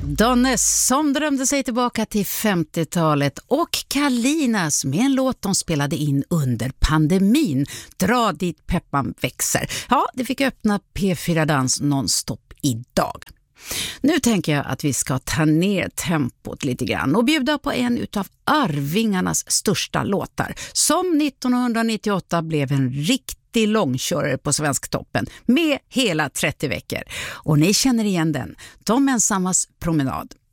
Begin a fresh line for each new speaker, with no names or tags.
Donnes som drömde sig tillbaka till 50-talet och Kalinas med en låt de spelade in under pandemin, Dra dit peppan växer. Ja, det fick öppna P4 Dans nonstop idag. Nu tänker jag att vi ska ta ner tempot lite grann och bjuda på en utav Arvingarnas största låtar som 1998 blev en riktig långkörare på Svensktoppen med hela 30 veckor. Och ni känner igen den, De ensammas promenad.